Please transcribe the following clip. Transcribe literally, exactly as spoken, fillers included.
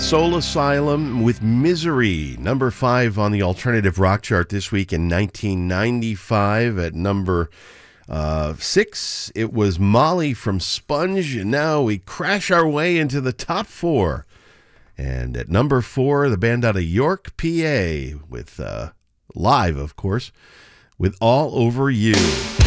Soul Asylum with Misery, number five on the alternative rock chart this week in nineteen ninety-five. At number uh, six, it was Molly from Sponge, and now we crash our way into the top four. And at number four, the band out of York, P A, with uh, live, of course, with All Over You.